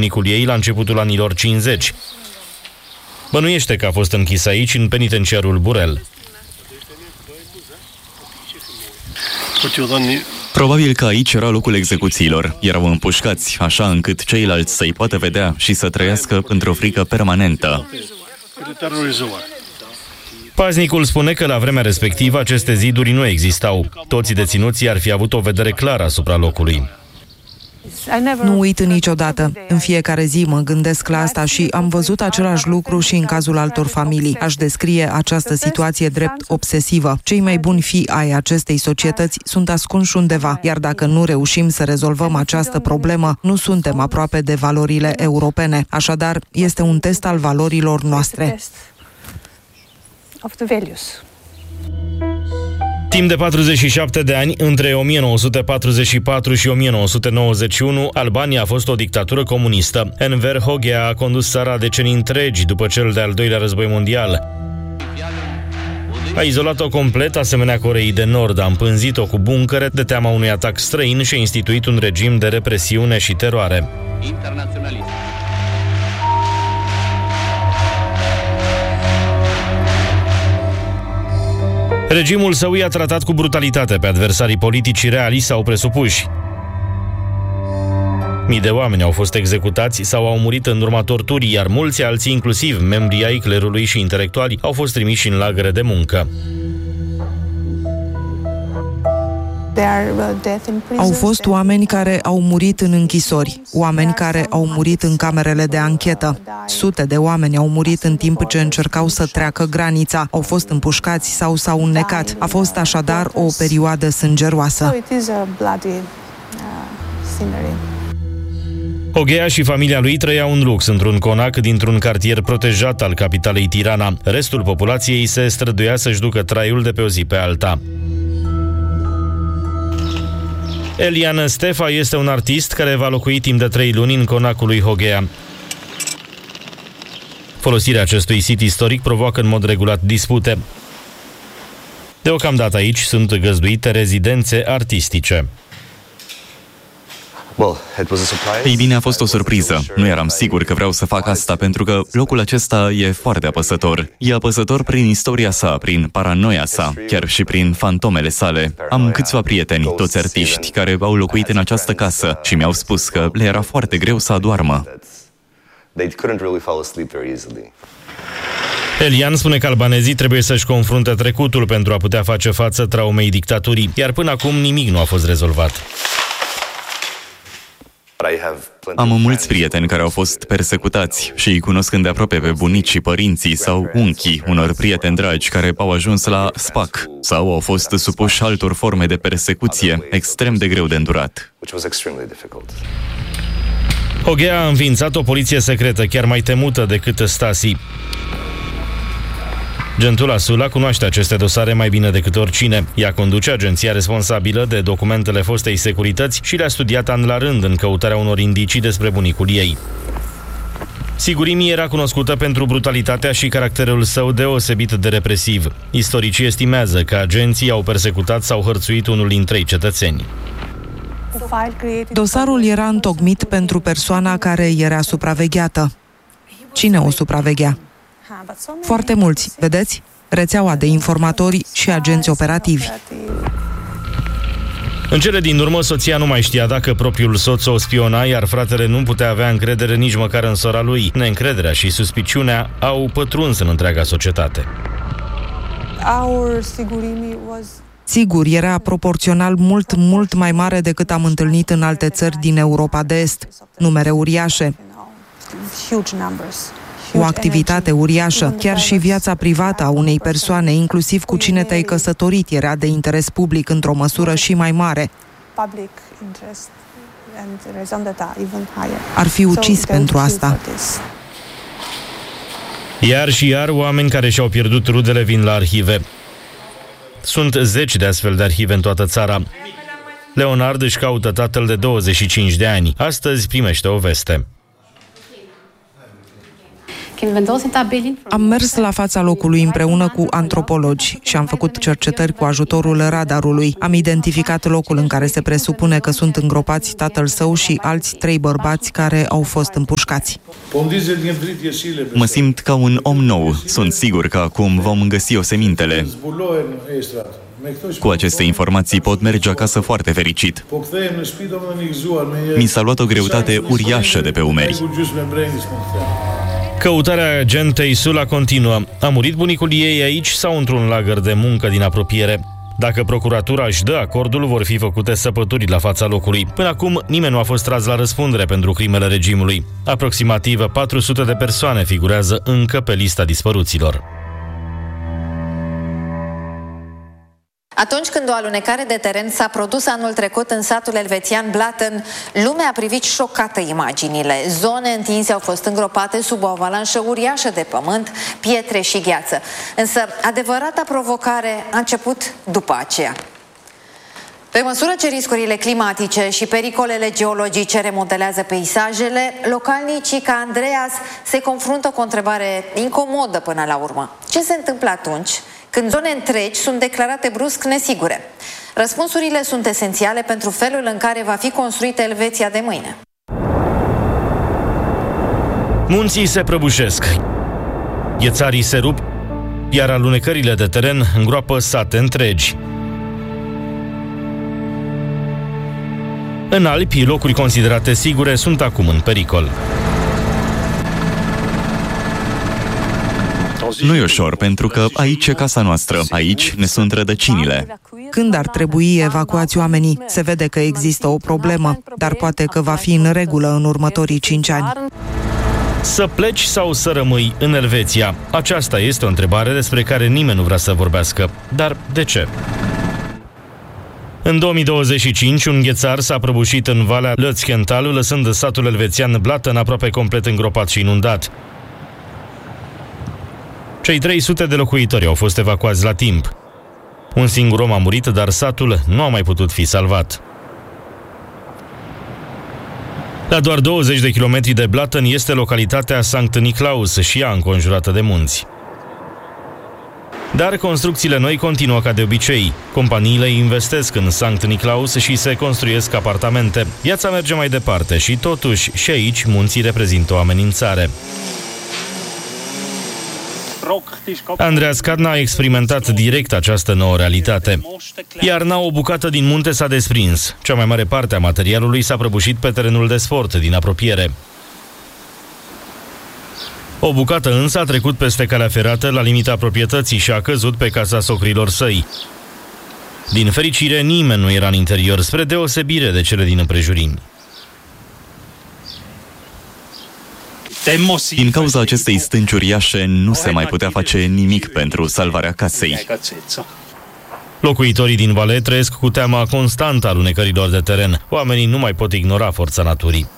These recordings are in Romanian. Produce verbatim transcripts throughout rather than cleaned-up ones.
bunicul ei la începutul anilor cincizeci. Bănuiește că a fost închis aici, în penitenciarul Burel. Probabil că aici era locul execuțiilor. Erau împușcați, așa încât ceilalți să-i poată vedea și să trăiască într-o frică permanentă. Paznicul spune că la vremea respectivă aceste ziduri nu existau. Toți deținuții ar fi avut o vedere clară asupra locului. Nu uit niciodată. În fiecare zi mă gândesc la asta și am văzut același lucru și în cazul altor familii. Aș descrie această situație drept obsesivă. Cei mai buni fii ai acestei societăți sunt ascunși undeva, iar dacă nu reușim să rezolvăm această problemă, nu suntem aproape de valorile europene. Așadar, este un test al valorilor noastre. Timp de patruzeci și șapte de ani, între o mie nouă sute patruzeci și patru și o mie nouă sute nouăzeci și unu, Albania a fost o dictatură comunistă. Enver Hoxha a condus țara decenii întregi după cel de-al doilea război mondial. A izolat-o complet, asemenea Coreei de Nord, a împânzit-o cu buncăre de teama unui atac străin și a instituit un regim de represiune și teroare. Regimul său i-a tratat cu brutalitate pe adversarii politici reali sau presupuși. Mii de oameni au fost executați sau au murit în urma torturii, iar mulți alții, inclusiv membrii ai clerului și intelectuali, au fost trimiși în lagăre de muncă. Au fost oameni care au murit în închisori, oameni care au murit în camerele de anchetă. Sute de oameni au murit în timp ce încercau să treacă granița, au fost împușcați sau s-au înnecat. A fost așadar o perioadă sângeroasă. Hoxha și familia lui trăiau în lux într-un conac dintr-un cartier protejat al capitalei Tirana. Restul populației se străduia să-și ducă traiul de pe o zi pe alta. Elian Stefa este un artist care va locui timp de trei luni în conacul lui Hoxha. Folosirea acestui sit istoric provoacă în mod regulat dispute. Deocamdată aici sunt găzduite rezidențe artistice. Ei bine, a fost o surpriză. Nu eram sigur că vreau să fac asta, pentru că locul acesta e foarte apăsător. E apăsător prin istoria sa, prin paranoia sa, chiar și prin fantomele sale. Am câțiva prieteni, toți artiști, care au locuit în această casă și mi-au spus că le era foarte greu să adoarmă. Elian spune că albanezii trebuie să-și confrunte trecutul pentru a putea face față traumei dictaturii, iar până acum nimic nu a fost rezolvat. Am mulți prieteni care au fost persecutați și îi cunosc îndeaproape pe bunicii, părinții sau unchii unor prieteni dragi care au ajuns la S P A C sau au fost supuși altor forme de persecuție extrem de greu de îndurat. Hoxha a înființat o poliție secretă, chiar mai temută decât Stasi. Gentula Sula cunoaște aceste dosare mai bine decât oricine. Ea conduce agenția responsabilă de documentele fostei securități și le-a studiat an la rând în căutarea unor indicii despre bunicul ei. Sigurimi era cunoscută pentru brutalitatea și caracterul său deosebit de represiv. Istoricii estimează că agenții au persecutat sau hărțuit unul din trei cetățeni. Dosarul era întocmit pentru persoana care era supravegheată. Cine o supraveghea? Foarte mulți, vedeți? Rețeaua de informatori și agenți operativi. În cele din urmă, soția nu mai știa dacă propriul soț o spiona, iar fratele nu putea avea încredere nici măcar în sora lui. Neîncrederea și suspiciunea au pătruns în întreaga societate. Sigur, era proporțional mult, mult mai mare decât am întâlnit în alte țări din Europa de Est. Numere uriașe. O activitate uriașă. Chiar și viața privată a unei persoane, inclusiv cu cine te-ai căsătorit, era de interes public într-o măsură și mai mare. Ar fi ucis pentru asta. Iar și iar oameni care și-au pierdut rudele vin la arhive. Sunt zeci de astfel de arhive în toată țara. Leonard își caută tatăl de douăzeci și cinci de ani. Astăzi primește o veste. Am mers la fața locului împreună cu antropologi și am făcut cercetări cu ajutorul radarului. Am identificat locul în care se presupune că sunt îngropați tatăl său și alți trei bărbați care au fost împușcați. Mă simt ca un om nou. Sunt sigur că acum vom găsi osemintele. Cu aceste informații pot merge acasă foarte fericit. Mi s-a luat o greutate uriașă de pe umeri. Căutarea agentei Sula continuă. A murit bunicul ei aici sau într-un lagăr de muncă din apropiere? Dacă procuratura își dă acordul, vor fi făcute săpături la fața locului. Până acum, nimeni nu a fost tras la răspundere pentru crimele regimului. Aproximativ patru sute de persoane figurează încă pe lista dispăruților. Atunci când o alunecare de teren s-a produs anul trecut în satul elvețian Blatten, lumea a privit șocată imaginile. Zone întinse au fost îngropate sub o avalanșă uriașă de pământ, pietre și gheață. Însă, adevărata provocare a început după aceea. Pe măsură ce riscurile climatice și pericolele geologice remodelează peisajele, localnicii ca Andreas se confruntă cu o întrebare incomodă până la urmă. Ce se întâmplă atunci când zone întregi sunt declarate brusc nesigure? Răspunsurile sunt esențiale pentru felul în care va fi construită Elveția de mâine. Munții se prăbușesc, ghețarii se rup, iar alunecările de teren îngroapă sate întregi. În Alpi, locuri considerate sigure sunt acum în pericol. Nu e ușor, pentru că aici e casa noastră, aici ne sunt rădăcinile. Când ar trebui evacuați oamenii? Se vede că există o problemă, dar poate că va fi în regulă în următorii cinci ani. Să pleci sau să rămâi în Elveția? Aceasta este o întrebare despre care nimeni nu vrea să vorbească. Dar de ce? În două mii douăzeci și cinci, un ghețar s-a prăbușit în Valea Lötzkental, lăsând satul elvețian Blatten aproape complet îngropat și inundat. Cei trei sute de locuitori au fost evacuați la timp. Un singur om a murit, dar satul nu a mai putut fi salvat. La doar douăzeci de kilometri de Blatten este localitatea Sankt Niklaus, și ea înconjurată de munți. Dar construcțiile noi continuă ca de obicei. Companiile investesc în Sankt Niklaus și se construiesc apartamente. Viața merge mai departe și totuși și aici munții reprezintă o amenințare. Andreas Kadna a experimentat direct această nouă realitate. Iarna, o bucată din munte s-a desprins. Cea mai mare parte a materialului s-a prăbușit pe terenul de sport din apropiere. O bucată însă a trecut peste calea ferată la limita proprietății și a căzut pe casa socrilor săi. Din fericire, nimeni nu era în interior, spre deosebire de cele din împrejurimi. Din cauza acestei stânci uriașe, nu se mai putea face nimic pentru salvarea casei. Locuitorii din Vale trăiesc cu teama constantă a alunecărilor de teren. Oamenii nu mai pot ignora forța naturii.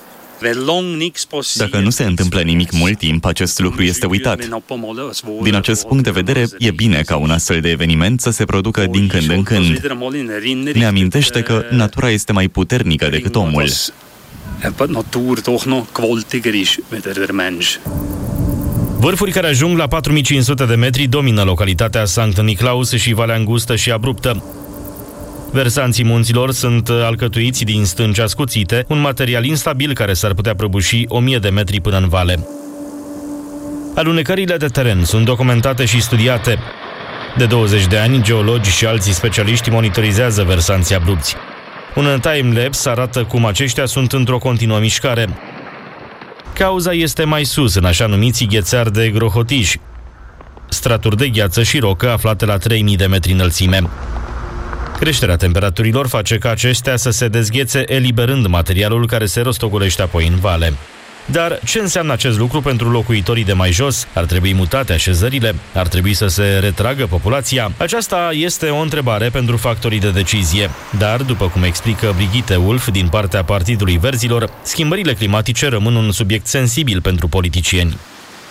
Dacă nu se întâmplă nimic mult timp, acest lucru este uitat. Din acest punct de vedere, e bine ca un astfel de eveniment să se producă din când în când. Ne amintește că natura este mai puternică decât omul. Vârfuri care ajung la patru mii cinci sute de metri domină localitatea Sankt Niklaus și Valea îngustă și abruptă. Versanții munților sunt alcătuiți din stânci ascuțite, un material instabil care s-ar putea prăbuși o mie de metri până în vale. Alunecările de teren sunt documentate și studiate. De douăzeci de ani, geologi și alții specialiști monitorizează versanții abrupți. Un time-lapse arată cum aceștia sunt într-o continuă mișcare. Cauza este mai sus, în așa numiți ghețari de grohotiș, straturi de gheață și rocă aflate la trei mii de metri înălțime. Creșterea temperaturilor face ca acestea să se dezghețe, eliberând materialul care se rostogolește apoi în vale. Dar ce înseamnă acest lucru pentru locuitorii de mai jos? Ar trebui mutate așezările? Ar trebui să se retragă populația? Aceasta este o întrebare pentru factorii de decizie. Dar, după cum explică Brigitte Wolf din partea Partidului Verzilor, schimbările climatice rămân un subiect sensibil pentru politicieni.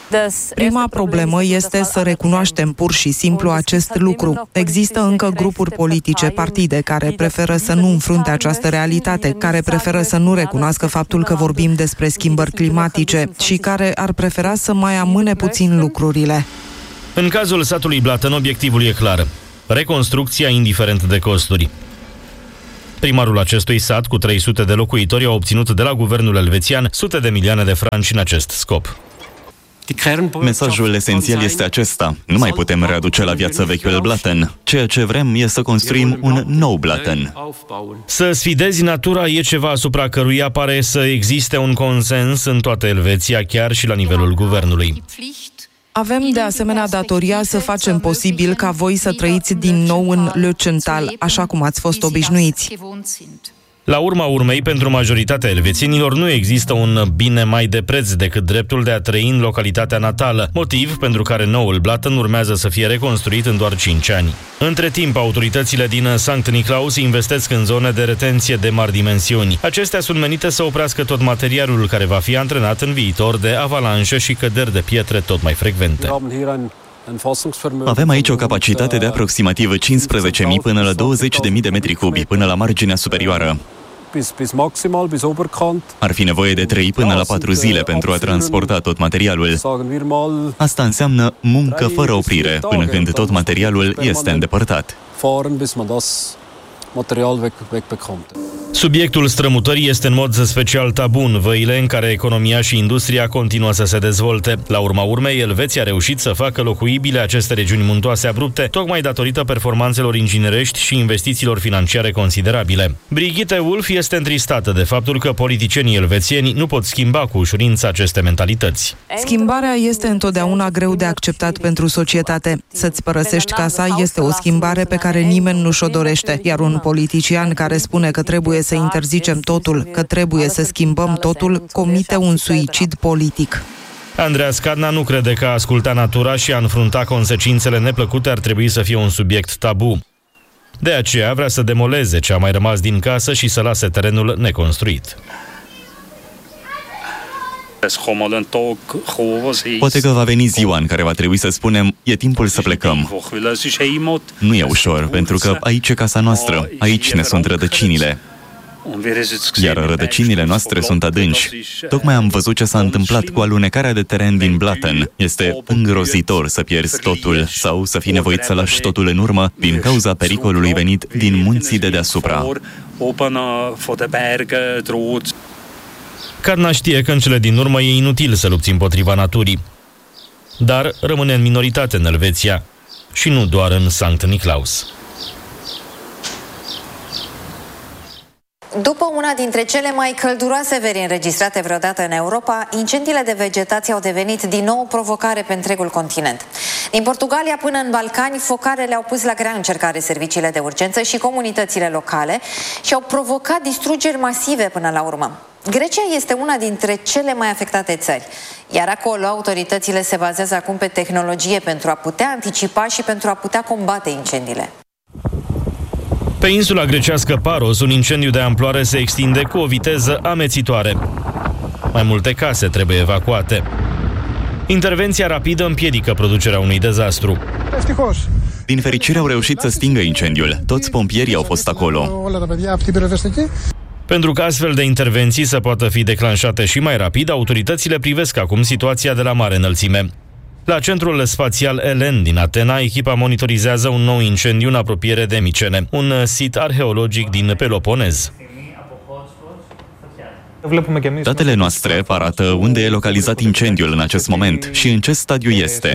Prima problemă este să recunoaștem pur și simplu acest lucru. Există încă grupuri politice, partide, care preferă să nu înfrunte această realitate, care preferă să nu recunoască faptul că vorbim despre schimbări climatice și care ar prefera să mai amâne puțin lucrurile. În cazul satului Blatten, obiectivul e clar. Reconstrucția indiferent de costuri. Primarul acestui sat, cu trei sute de locuitori, a obținut de la guvernul elvețian sute de milioane de franci în acest scop. Mesajul esențial este acesta. Nu mai putem readuce la viață vechiul Blatten. Ceea ce vrem e să construim un nou Blatten. Să sfidezi natura e ceva asupra căruia pare să existe un consens în toată Elveția, chiar și la nivelul guvernului. Avem de asemenea datoria să facem posibil ca voi să trăiți din nou în Lötschental, așa cum ați fost obișnuiți. La urma urmei, pentru majoritatea elvețienilor nu există un bine mai de preț decât dreptul de a trăi în localitatea natală, motiv pentru care noul Blatten urmează să fie reconstruit în doar cinci ani. Între timp, autoritățile din Sankt Niklaus investesc în zone de retenție de mari dimensiuni. Acestea sunt menite să oprească tot materialul care va fi antrenat în viitor de avalanșe și căderi de pietre tot mai frecvente. Avem aici o capacitate de aproximativ cincisprezece mii până la douăzeci de mii de metri cubi, până la marginea superioară. Ar fi nevoie de trei până la patru zile pentru a transporta tot materialul. Asta înseamnă muncă fără oprire, până când tot materialul este îndepărtat. Subiectul strămutării este în mod special tabu în văile în care economia și industria continuă să se dezvolte. La urma urmei, Elveția a reușit să facă locuibile aceste regiuni muntoase abrupte, tocmai datorită performanțelor inginerești și investițiilor financiare considerabile. Brigitte Wolf este întristată de faptul că politicienii elvețieni nu pot schimba cu ușurință aceste mentalități. Schimbarea este întotdeauna greu de acceptat pentru societate. Să-ți părăsești casa este o schimbare pe care nimeni nu și-o dorește, iar un politician care spune că trebuie să interzicem totul, că trebuie să schimbăm totul, comite un suicid politic. Andreas Cadna nu crede că a asculta natura și a înfrunta consecințele neplăcute ar trebui să fie un subiect tabu. De aceea vrea să demoleze ce a mai rămas din casă și să lase terenul neconstruit. Poate că va veni ziua în care va trebui să spunem, e timpul să plecăm. Nu e ușor, pentru că aici e casa noastră, aici ne sunt rădăcinile. Iar rădăcinile noastre sunt adânci. Tocmai am văzut ce s-a întâmplat cu alunecarea de teren din Blatten. Este îngrozitor să pierzi totul sau să fii nevoit să lași totul în urmă din cauza pericolului venit din munții de deasupra. Cadna știe că în cele din urmă e inutil să lupți împotriva naturii. Dar rămâne în minoritate în Elveția și nu doar în Sankt Niklaus. După una dintre cele mai călduroase veri înregistrate vreodată în Europa, incendiile de vegetație au devenit din nou o provocare pe întregul continent. Din Portugalia până în Balcani, focarele au pus la grea încercare serviciile de urgență și comunitățile locale și au provocat distrugeri masive până la urmă. Grecia este una dintre cele mai afectate țări, iar acolo autoritățile se bazează acum pe tehnologie pentru a putea anticipa și pentru a putea combate incendiile. Pe insula grecească Paros, un incendiu de amploare se extinde cu o viteză amețitoare. Mai multe case trebuie evacuate. Intervenția rapidă împiedică producerea unui dezastru. Din fericire au reușit să stingă incendiul. Toți pompierii au fost acolo. Pentru că astfel de intervenții să poată fi declanșate și mai rapid, autoritățile privesc acum situația de la mare înălțime. La centrul spațial Elen din Atena, echipa monitorizează un nou incendiu în apropiere de Micene, un sit arheologic din Peloponez. Datele noastre arată unde e localizat incendiul în acest moment și în ce stadiu este.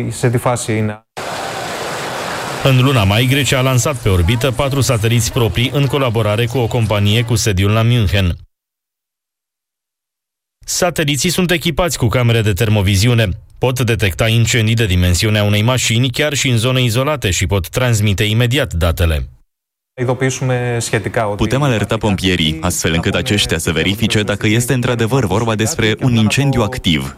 În luna mai, Grecia a lansat pe orbită patru sateliți proprii în colaborare cu o companie cu sediul la München. Sateliții sunt echipați cu camere de termoviziune. Pot detecta incendii de dimensiunea unei mașini chiar și în zone izolate și pot transmite imediat datele. Putem alerta pompierii, astfel încât aceștia să verifice dacă este într-adevăr vorba despre un incendiu activ.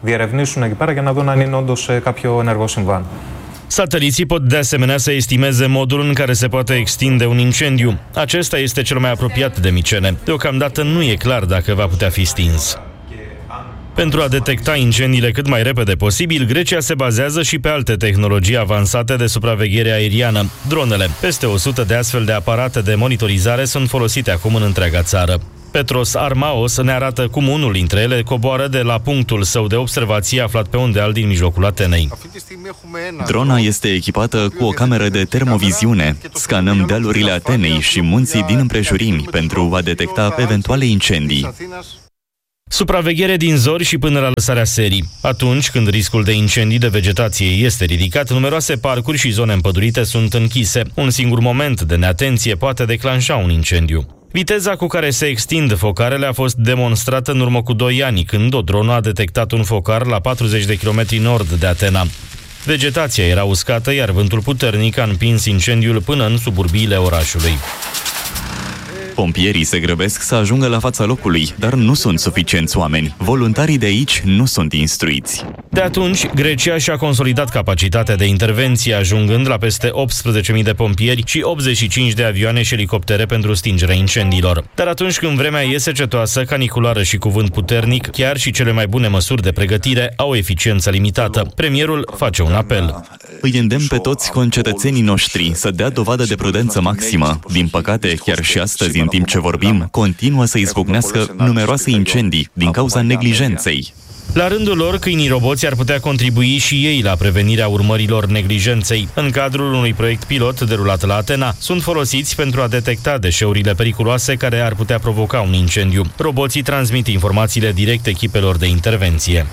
Sateliții pot de asemenea să estimeze modul în care se poate extinde un incendiu. Acesta este cel mai apropiat de Micene. Deocamdată nu e clar dacă va putea fi stins. Pentru a detecta incendiile cât mai repede posibil, Grecia se bazează și pe alte tehnologii avansate de supraveghere aeriană, dronele. Peste o sută de astfel de aparate de monitorizare sunt folosite acum în întreaga țară. Petros Armaos ne arată cum unul dintre ele coboară de la punctul său de observație aflat pe un deal din mijlocul Atenei. Drona este echipată cu o cameră de termoviziune. Scanăm dealurile Atenei și munții din împrejurimi pentru a detecta eventuale incendii. Supraveghere din zori și până la lăsarea serii. Atunci când riscul de incendii de vegetație este ridicat, numeroase parcuri și zone împădurite sunt închise. Un singur moment de neatenție poate declanșa un incendiu. Viteza cu care se extind focarele a fost demonstrată în urmă cu doi ani, când o dronă a detectat un focar la patruzeci de kilometri nord de Atena. Vegetația era uscată, iar vântul puternic a împins incendiul până în suburbiile orașului. Pompierii se grăbesc să ajungă la fața locului, dar nu sunt suficienți oameni. Voluntarii de aici nu sunt instruiți. De atunci, Grecia și-a consolidat capacitatea de intervenție, ajungând la peste optsprezece mii de pompieri și optzeci și cinci de avioane și elicoptere pentru stingerea incendiilor. Dar atunci când vremea e secetoasă, caniculară și cu vânt puternic, chiar și cele mai bune măsuri de pregătire au o eficiență limitată. Premierul face un apel. Îi îndemn pe toți concetățenii noștri să dea dovadă de prudență maximă. Din păcate, chiar și astăzi, în timp ce vorbim, continuă să izbucnească numeroase incendii din cauza neglijenței. La rândul lor, câinii roboți ar putea contribui și ei la prevenirea urmărilor neglijenței. În cadrul unui proiect pilot derulat la Atena, sunt folosiți pentru a detecta deșeurile periculoase care ar putea provoca un incendiu. Roboții transmit informațiile direct echipelor de intervenție.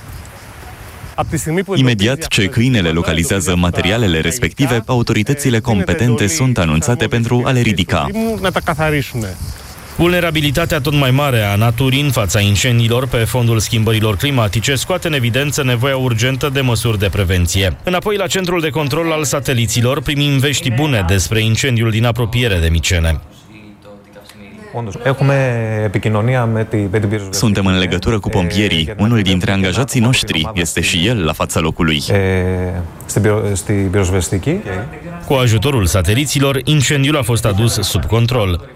Imediat ce câinele localizează materialele respective, autoritățile competente sunt anunțate pentru a le ridica. Vulnerabilitatea tot mai mare a naturii în fața incendiilor pe fondul schimbărilor climatice scoate în evidență nevoia urgentă de măsuri de prevenție. Înapoi la centrul de control al sateliților primim vești bune despre incendiul din apropiere de Micene. Suntem în legătură cu pompierii. Unul dintre angajații noștri este și el la fața locului. Cu ajutorul sateliților, incendiul a fost adus sub control.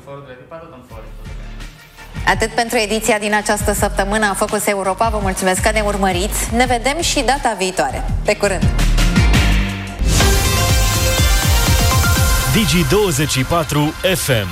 Atât pentru ediția din această săptămână a Focus Europa. Vă mulțumesc că ne urmăriți. Ne vedem și data viitoare. Pe curând! Digi douăzeci și patru F M.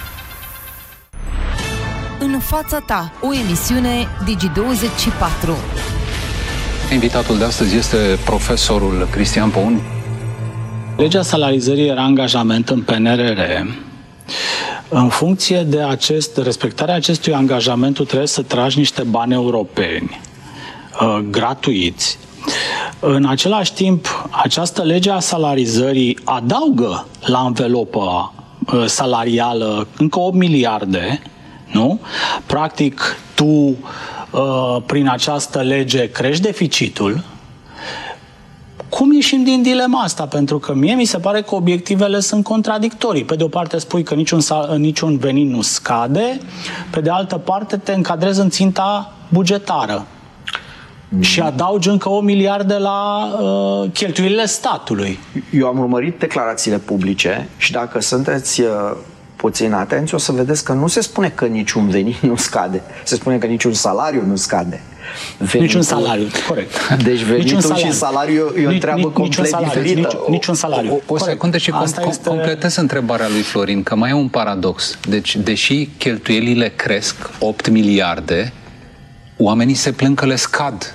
În fața ta, o emisiune Digi douăzeci și patru. Invitatul de astăzi este profesorul Cristian Poun. Legea salarizării era angajament în P N R R. În funcție de acest, respectarea acestui angajament, tu trebuie să tragi niște bani europeni uh, gratuiți. În același timp, această lege a salarizării adaugă la învelopa uh, salarială încă opt miliarde, nu? Practic, tu, uh, prin această lege, crești deficitul. Cum ieșim din dilema asta? Pentru că mie mi se pare că obiectivele sunt contradictorii. Pe de o parte spui că niciun, niciun venit nu scade, pe de altă parte te încadrezi în ținta bugetară. Mm. Și adaugi încă o miliarde la uh, cheltuielile statului. Eu am urmărit declarațiile publice și dacă sunteți uh, puțin atenți, o să vedeți că nu se spune că niciun venit nu scade. Se spune că niciun salariu nu scade. Venitul, niciun salariu, corect. Deci venitul salariu. Și salariul e o treabă complet salariu, diferită. Nici, niciun salariu. O, o secundă și com, este... completez întrebarea lui Florin, că mai e un paradox. Deci, deși cheltuielile cresc opt miliarde, oamenii se plâng că le scad.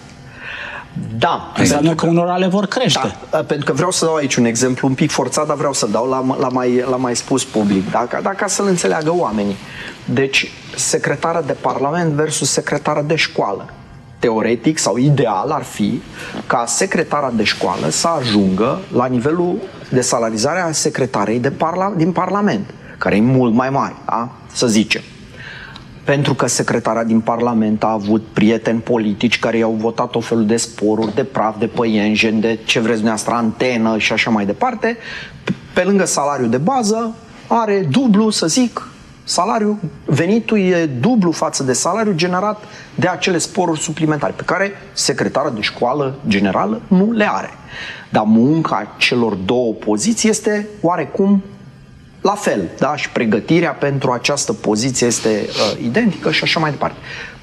Da. Înseamnă că unora le vor crește. Da, pentru că vreau să dau aici un exemplu un pic forțat, dar vreau să dau la, la, mai, la mai spus public, dacă, dacă să-l înțeleagă oamenii. Deci, secretară de parlament versus secretară de școală. Teoretic sau ideal ar fi ca secretara de școală să ajungă la nivelul de salarizare a secretarei de parla- din Parlament, care e mult mai mare, da? Să zicem. Pentru că secretara din Parlament a avut prieteni politici care i-au votat o felul de sporuri, de praf, de păienjen, de ce vreți dumneavoastră, antenă și așa mai departe, pe lângă salariul de bază, are dublu, să zic, salariul, venitul e dublu față de salariul generat de acele sporuri suplimentare, pe care secretara de școală generală nu le are. Dar munca celor două poziții este oarecum la fel, da? Și pregătirea pentru această poziție este uh, identică și așa mai departe.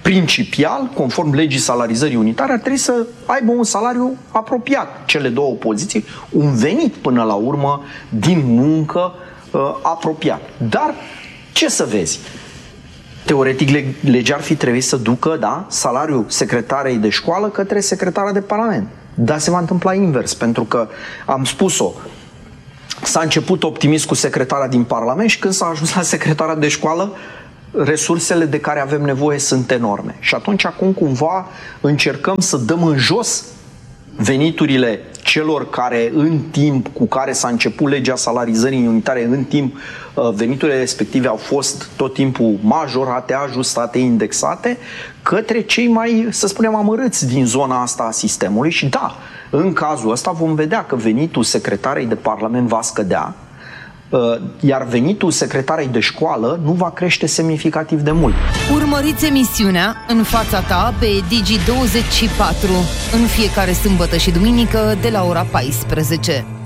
principial, conform legii salarizării unitare, ar trebui să aibă un salariu apropiat, cele două poziții, un venit până la urmă din muncă uh, apropiat. Dar, ce să vezi? Teoretic, legea ar fi trebuit să ducă, da, salariul secretarei de școală către secretara de parlament. Dar se va întâmpla invers, pentru că, am spus-o, s-a început optimist cu secretara din parlament și când s-a ajuns la secretara de școală, resursele de care avem nevoie sunt enorme. Și atunci acum cumva încercăm să dăm în jos veniturile celor care în timp cu care s-a început legea salarizării unitare, în timp veniturile respective au fost tot timpul majorate, ajustate, indexate, către cei mai, să spunem, amărâți din zona asta a sistemului. Și da, în cazul ăsta vom vedea că venitul secretarei de parlament va scădea, iar venitul secretarei de școală nu va crește semnificativ de mult. Urmăriți emisiunea În fața ta pe Digi douăzeci și patru în fiecare sâmbătă și duminică de la ora paisprezece.